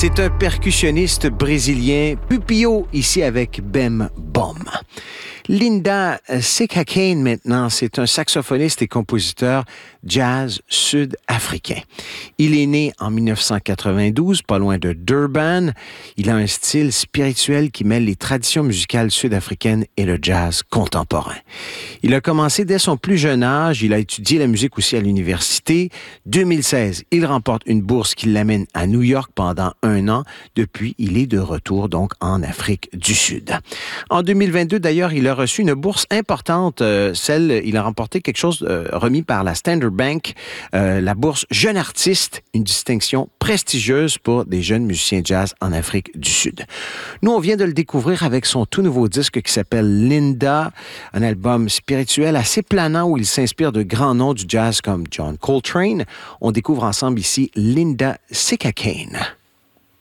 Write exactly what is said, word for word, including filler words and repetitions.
C'est un percussionniste brésilien, Pupio, ici avec Bem Bom. Linda Sekhakhane, maintenant, c'est un saxophoniste et compositeur jazz sud-africain. Il est né en dix-neuf cent quatre-vingt-douze, pas loin de Durban. Il a un style spirituel qui mêle les traditions musicales sud-africaines et le jazz contemporain. Il a commencé dès son plus jeune âge. Il a étudié la musique aussi à l'université. deux mille seize, il remporte une bourse qui l'amène à New York pendant un an. Depuis, il est de retour donc en Afrique du Sud. En deux mille vingt-deux, d'ailleurs, il a reçu une bourse importante. Euh, celle, il a remporté quelque chose euh, remis par la Standard Bank, euh, la bourse Jeune Artiste, une distinction prestigieuse pour des jeunes musiciens jazz en Afrique du Sud. Nous, on vient de le découvrir avec son tout nouveau disque qui s'appelle Linda, un album spirituel assez planant où il s'inspire de grands noms du jazz comme John Coltrane. On découvre ensemble ici Linda Sekhakhane.